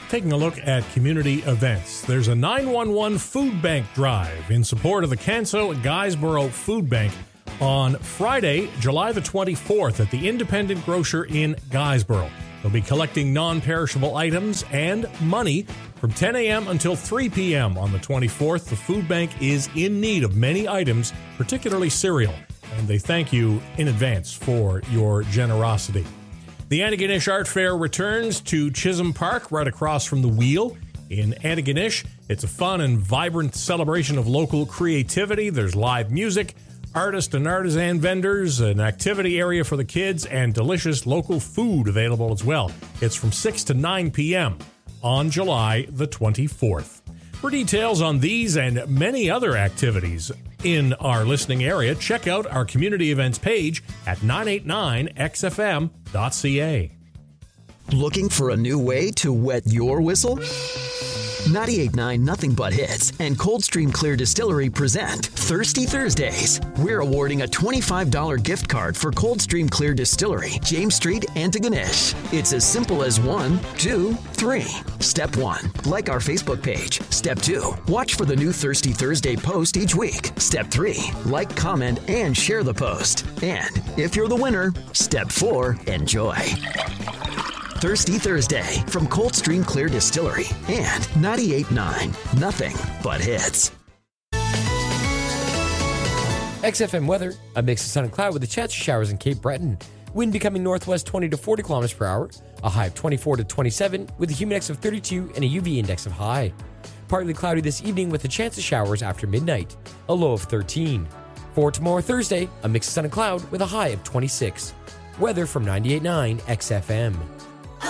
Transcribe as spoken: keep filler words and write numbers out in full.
taking a look at community events. There's a nine one one food bank drive in support of the Canso Guysborough Food Bank on Friday, July the twenty-fourth at the Independent Grocer in Guysborough. They'll be collecting non-perishable items and money from ten a.m. until three p.m. on the twenty-fourth. The food bank is in need of many items, particularly cereal, and they thank you in advance for your generosity. The Antigonish Art Fair returns to Chisholm Park, right across from the Wheel in Antigonish. It's a fun and vibrant celebration of local creativity. There's live music, artist and artisan vendors, an activity area for the kids, and delicious local food available as well. It's from six to nine p.m. on July the twenty-fourth. For details on these and many other activities in our listening area, check out our community events page at nine eighty-nine x f m dot c a. Looking for a new way to wet your whistle? ninety-eight point nine Nothing But Hits and Coldstream Clear Distillery present Thirsty Thursdays. We're awarding a twenty-five dollars gift card for Coldstream Clear Distillery, James Street, Antigonish. It's as simple as one, two, three. Step one, like our Facebook page. Step two, watch for the new Thirsty Thursday post each week. Step three, like, comment, and share the post. And if you're the winner, step four, enjoy. Thirsty Thursday from Coldstream Clear Distillery and ninety-eight point nine Nothing But Hits. X F M weather, a mix of sun and cloud with a chance of showers in Cape Breton. Wind becoming northwest twenty to forty kilometers per hour, a high of twenty-four to twenty-seven with a humid index of thirty-two and a U V index of high. Partly cloudy this evening with a chance of showers after midnight, a low of thirteen. For tomorrow Thursday, a mix of sun and cloud with a high of twenty-six. Weather from ninety-eight point nine X F M.